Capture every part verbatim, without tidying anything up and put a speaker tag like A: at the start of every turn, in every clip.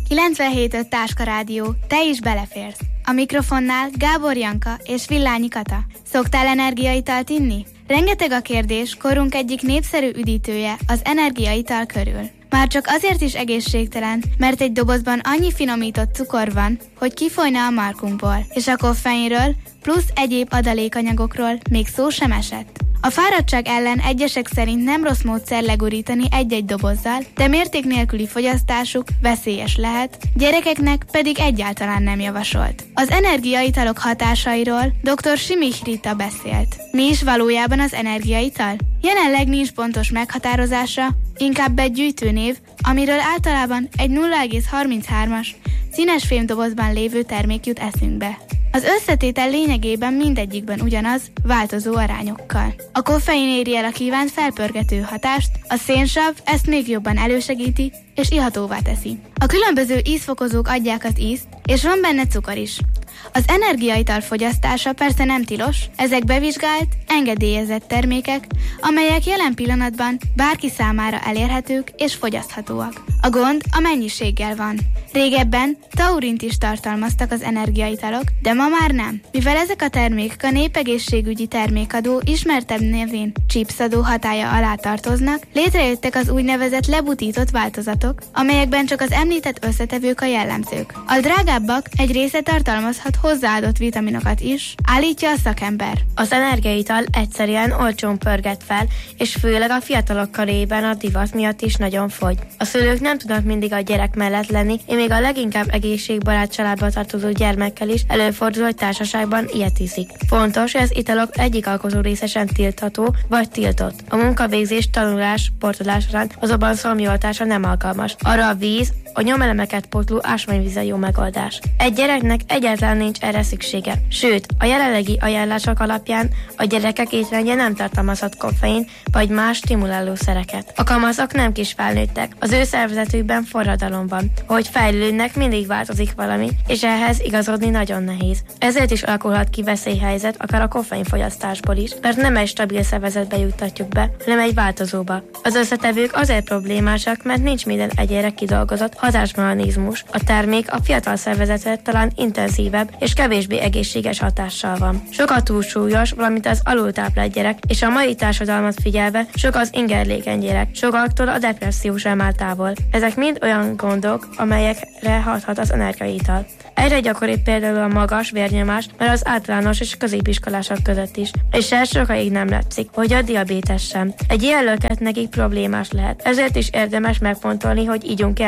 A: kilencvenhét öt Táska Rádió, te is beleférsz. A mikrofonnál Gábor Janka és Villányi Kata. Szoktál energiaitalt inni? Rengeteg a kérdés korunk egyik népszerű üdítője az energiaital körül. Már csak azért is egészségtelen, mert egy dobozban annyi finomított cukor van, hogy kifolyna a markunkból, és a koffeinről plusz egyéb adalékanyagokról még szó sem esett. A fáradtság ellen egyesek szerint nem rossz módszer legurítani egy-egy dobozzal, de mérték nélküli fogyasztásuk veszélyes lehet, gyerekeknek pedig egyáltalán nem javasolt. Az energiaitalok hatásairól dr. Simich Rita beszélt. Mi is valójában az energiaital? Jelenleg nincs pontos meghatározása, inkább egy gyűjtőnév, amiről általában egy nulla egész harminchárom-as színes fémdobozban lévő termék jut eszünkbe. Az összetétel lényegében mindegyikben ugyanaz, változó arányokkal. A koffein éri el a kívánt felpörgető hatást, a szénsav ezt még jobban elősegíti és ihatóvá teszi. A különböző ízfokozók adják az ízt, és van benne cukor is. Az energiaital fogyasztása persze nem tilos, ezek bevizsgált, engedélyezett termékek, amelyek jelen pillanatban bárki számára elérhetők és fogyaszthatóak. A gond a mennyiséggel van. Régebben taurint is tartalmaztak az energiaitalok, de ma már nem. Mivel ezek a termékek a népegészségügyi termékadó ismertebb nevén chipsadó hatálya alá tartoznak, létrejöttek az úgynevezett lebutított változatok, amelyekben csak az említett összetevők a jellemzők. A drágábbak egy része tartalmazhat hozzáadott vitaminokat is, állítja a szakember.
B: Az energiaital egyszerűen olcsón pörget fel, és főleg a fiatalok körében a divat miatt is nagyon fogy. A szülők nem tudnak mindig a gyerek mellett lenni, én még a leginkább egészségbarát családba tartozó gyermekkel is előfordul, hogy társaságban ilyet iszik. Fontos, hogy az italok egyik alkotó részesen tiltható vagy tiltott. A munkavégzés, tanulás, sportolás során azonban szomjoltásra nem alkalmas. Arra a víz, a nyomelemeket pótló ásványvíz a jó megoldás. Egy gyereknek egyáltalán nincs erre szüksége. Sőt, a jelenlegi ajánlások alapján a gyerekek étrendje nem tartalmazhat koffein vagy más stimulálószereket. A kamaszok nem kis felnőttek, az ő szervezetükben forradalom van. Ahogy fejlődnek, mindig változik valami, és ehhez igazodni nagyon nehéz. Ezért is alakulhat ki veszélyhelyzet akár a koffeinfogyasztásból is, mert nem egy stabil szervezetbe juttatjuk be, hanem egy változóba. Az összetevők azért problémásak, mert nincs minden egyére kidolgozott hatásmechanizmus. A termék a fiatal szervezetre talán intenzívebb és kevésbé egészséges hatással van. Sok a túlsúlyos, valamint az alultáplált gyerek, és a mai társadalmat figyelve sok az ingerlékeny gyerek, sokaktól a depresszió sem áll távol. Ezek mind olyan gondok, amelyekre hathat az energiaital. Egyre gyakoribb például a magas vérnyomás, mert az általános és középiskolások között is, és ez sokáig nem látszik, hogy a diabétes sem. Egy ilyen löket nekik problémás lehet, ezért is érdemes megfontolni, hogy ígyunk-e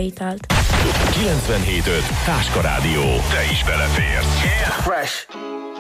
B: energiaitalt.
C: kilencvenhét öt Táska Rádió. Te is beleférsz.
D: Yeah. Fresh.